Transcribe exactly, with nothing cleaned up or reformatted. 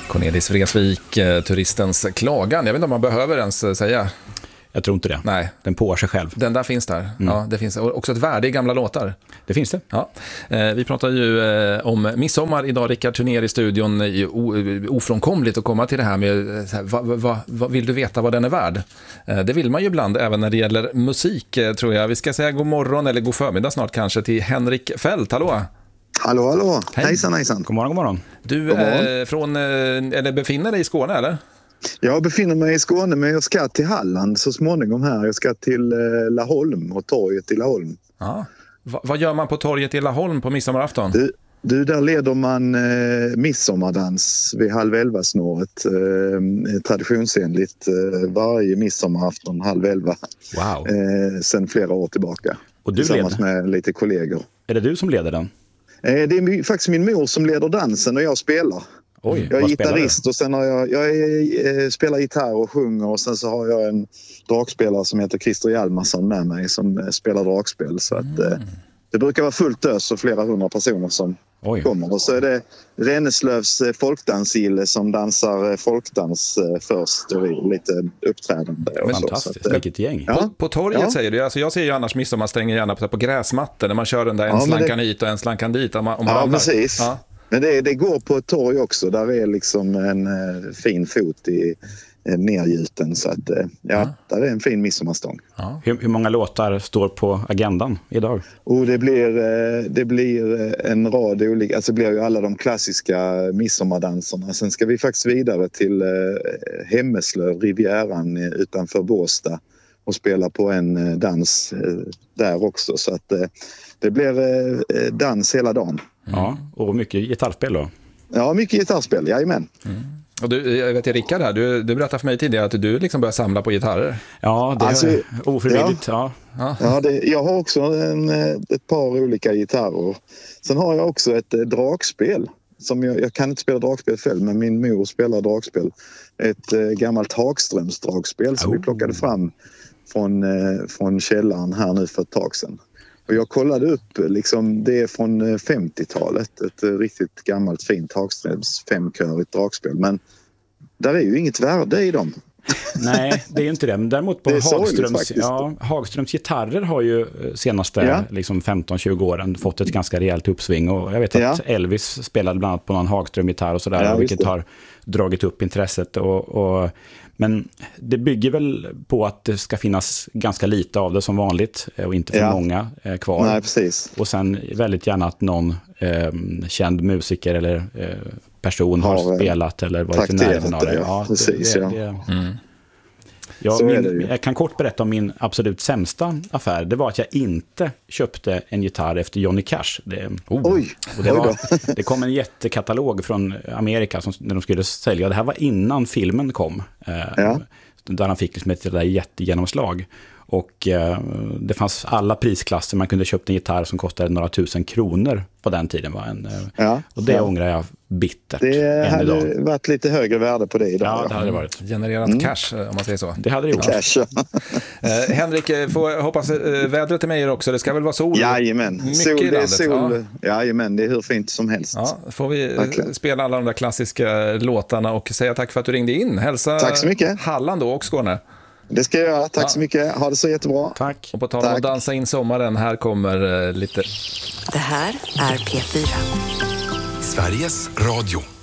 Cornelis Vreeswijk, turistens klagan. Jag vet inte om man behöver ens säga. Jag tror inte det. Nej. Den påar sig själv. Den där finns där. Mm. Ja, det finns också ett värde i gamla låtar. Det finns det. Ja. Eh, vi pratar ju eh, om midsommar idag. Rickard Turnér i studion. O, ofrånkomligt att komma till det här med så här, va, va, va, vill du veta vad den är värd? Eh, det vill man ju ibland även när det gäller musik, eh, tror jag. Vi ska säga god morgon eller god förmiddag snart kanske till Henrik Fält. Hallå! Hallå, hallå. Hej. Hejsan, hejsan. God morgon, god morgon. Du god morgon. Eh, från, eh, eller befinner dig i Skåne, eller? Jag befinner mig i Skåne, men jag ska till Halland så småningom här. Jag ska till eh, Laholm och torget i Laholm. Ja. Va, vad gör man på torget i Laholm på midsommarafton? Du, du där leder man eh, midsommardans vid halv elva snåret. Eh, traditionsenligt eh, varje midsommarafton halv elva. Wow. Eh, sen flera år tillbaka. Och du tillsammans leder? med lite kollegor. Är det du som leder den? Eh, det är faktiskt min mor som leder dansen och jag spelar. Oj, jag är vad gitarrist och sen har jag, jag är, eh, spelar gitarr och sjunger och sen så har jag en dragspelare som heter Christer Hjalmarsson med mig som eh, spelar dragspel. Så att, eh, det brukar vara fullt ös och flera hundra personer som Oj. kommer. Och så är det Renneslövs eh, folkdansgille som dansar eh, folkdans eh, först och vi, lite uppträdande. Och fantastiskt, så, så att, eh, vilket gäng. Ja. På, på torget Ja. säger du, alltså jag ser ju annars midsommar stänger gärna på, på gräsmattor när man kör den där en Ja, men slankan det- hit och en slankan dit. Om man, om man Ja, ramlar. precis. Ja. Men det, det går på ett torg också. Där är liksom en eh, fin fot i eh, nergjuten. Så att, eh, ja, där är en fin midsommarstång. Ja. Hur, hur många låtar står på agendan idag? Och det blir, eh, det blir eh, en rad olika, alltså det blir ju alla de klassiska midsommardanserna. Sen ska vi faktiskt vidare till eh, Hemmeslöv, Rivieran eh, utanför Båstad och spela på en eh, dans eh, där också. Så att eh, det blir eh, dans hela dagen. Ja, och mycket gitarrspel då? Ja, mycket gitarrspel, jajamän. Och du, jag vet, Rickard här, du, du berättade för mig tidigare att du liksom börjar samla på gitarrer. Ja, det är Alltså, ofrivilligt. Ja. Ja. Ja, det, jag har också en, ett par olika gitarrer. Sen har jag också ett eh, dragspel. Som jag, jag kan inte spela dragspel själv, men min mor spelar dragspel. Ett eh, gammalt Hagströms dragspel som Oh. vi plockade fram från, eh, från källaren här nu för ett tag sedan. Och jag kollade upp, liksom, det är från femtiotalet. Ett eh, riktigt gammalt fint Hagströms femkörigt dragspel. Men där är ju inget värde i dem. Nej, det är ju inte det. Men däremot på Det är sorgligt Hagströms, faktiskt. ja, Hagströms gitarrer har ju senaste Ja. liksom femton tjugo åren fått ett ganska rejält uppsving. Och jag vet att Ja. Elvis spelade bland annat på någon Hagström-gitarr och sådär, Ja, vilket just det. har dragit upp intresset. Och, och, men det bygger väl på att det ska finnas ganska lite av det som vanligt och inte för Ja. många eh, kvar. Nej, precis. Och sen väldigt gärna att någon eh, känd musiker eller eh, person har, Har, eh, spelat eller varit i trakterat närheten av det. det, ja. Precis, det, ja. det, Mm. Ja, Så är det min, ju. jag kan kort berätta om min absolut sämsta affär. Det var att jag inte köpte en gitarr efter Johnny Cash. Det, Oh. Oj, och det, oj var, då. det kom en jättekatalog från Amerika som, när de skulle sälja. Det här var innan filmen kom. Eh, Ja. Där han fick liksom ett där jättegenomslag. Och eh, det fanns alla prisklasser. Man kunde köpa en gitarr som kostade några tusen kronor på den tiden. Var en, eh, Ja. och det Ja. ångrar jag bittert Det än idag. hade varit lite högre värde på det idag. Ja, det hade det varit. Genererat cash, om man säger så. Det hade det gjort. Cash. Eh, Henrik, eh, får jag hoppas eh, vädret är med er också. Det ska väl vara sol? Jajamän. Mycket Sol, i det är landet, sol. Jajamän, det är hur fint som helst. Ja, får vi eh, Verkligen. spela alla de där klassiska låtarna och säga tack för att du ringde in. Hälsa Tack så mycket. Halland då och Skåne. Det ska jag göra. Tack Ja. så mycket. Ha det så jättebra. Tack. Och på tal om Tack. att dansa in sommaren, här kommer eh, lite... Det här är P fyra. Sveriges Radio.